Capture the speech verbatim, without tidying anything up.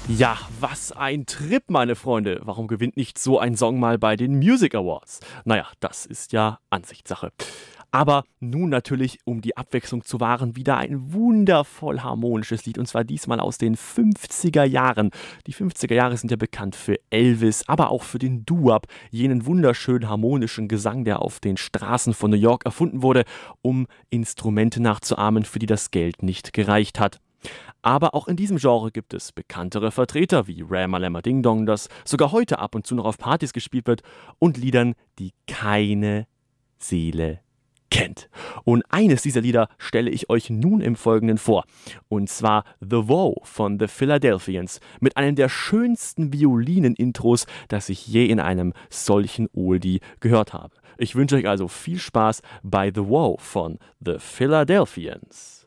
Ja, was ein Trip, meine Freunde. Warum gewinnt nicht so ein Song mal bei den Music Awards? Naja, das ist ja Ansichtssache. Aber nun natürlich, um die Abwechslung zu wahren, wieder ein wundervoll harmonisches Lied, und zwar diesmal aus den fünfziger Jahren. Die fünfziger Jahre sind ja bekannt für Elvis, aber auch für den Doo-Wop, jenen wunderschönen harmonischen Gesang, der auf den Straßen von New York erfunden wurde, um Instrumente nachzuahmen, für die das Geld nicht gereicht hat. Aber auch in diesem Genre gibt es bekanntere Vertreter wie Ram-a-Lamma Ding Dong, das sogar heute ab und zu noch auf Partys gespielt wird, und Liedern, die keine Seele kennt. Und eines dieser Lieder stelle ich euch nun im Folgenden vor. Und zwar The Woe von The Philadelphians mit einem der schönsten Violinen-Intros, das ich je in einem solchen Oldie gehört habe. Ich wünsche euch also viel Spaß bei The Woe von The Philadelphians.